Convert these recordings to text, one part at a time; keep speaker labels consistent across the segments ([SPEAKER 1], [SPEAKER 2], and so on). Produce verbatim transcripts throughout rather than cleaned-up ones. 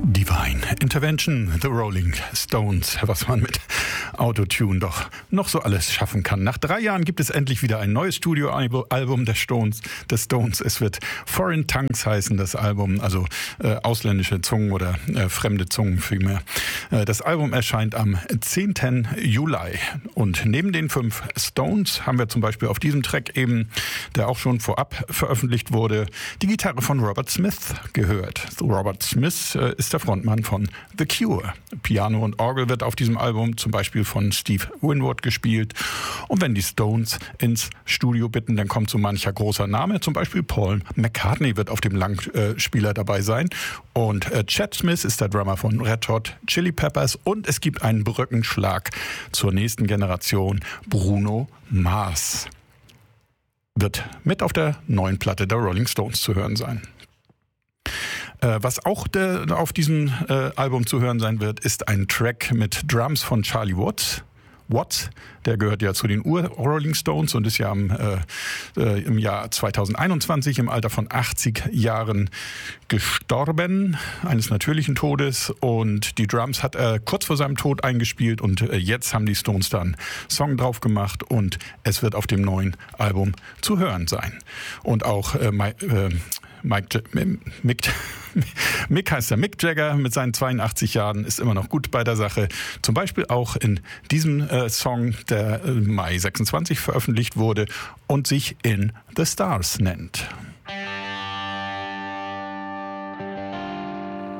[SPEAKER 1] Divine Intervention, The Rolling Stones, was man mit Autotune doch noch so alles schaffen kann. Nach drei Jahren gibt es endlich wieder ein neues Studioalbum der Stones. Des Stones. Es wird Foreign Tongues heißen, das Album, also äh, ausländische Zungen oder äh, fremde Zungen vielmehr. Äh, das Album erscheint am zehnten Juli. Und neben den fünf Stones haben wir zum Beispiel auf diesem Track eben, der auch schon vorab veröffentlicht wurde, die Gitarre von Robert Smith gehört. Robert Smith äh, ist der Frontmann von The Cure. Piano und Orgel wird auf diesem Album zum Beispiel von Steve Winwood gespielt. Und wenn die Stones ins Studio bitten, dann kommt so mancher großer Name. Zum Beispiel Paul McCartney wird auf dem Langspieler dabei sein. Und äh, Chad Smith ist der Drummer von Red Hot Chili Peppers. Und es gibt einen Brückenschlag zur nächsten Generation. Bruno Mars wird mit auf der neuen Platte der Rolling Stones zu hören sein. Äh, was auch de, auf diesem äh, Album zu hören sein wird, ist ein Track mit Drums von Charlie Watts. Watts, der gehört ja zu den Ur-Rolling Stones und ist ja im, äh, äh, im Jahr zweitausendeinundzwanzig im Alter von achtzig Jahren gestorben, eines natürlichen Todes. Und die Drums hat er kurz vor seinem Tod eingespielt und äh, jetzt haben die Stones dann einen Song drauf gemacht und es wird auf dem neuen Album zu hören sein. Und auch äh, Mike, äh, Mike, Mick, Mick heißt der Mick Jagger mit seinen zweiundachtzig Jahren, ist immer noch gut bei der Sache. Zum Beispiel auch in diesem äh, Song, der äh, Mai sechsundzwanzig veröffentlicht wurde und sich In the Stars nennt.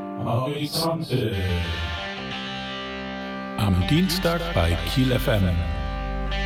[SPEAKER 2] Horizonte.
[SPEAKER 1] Am Dienstag bei Kiel F M.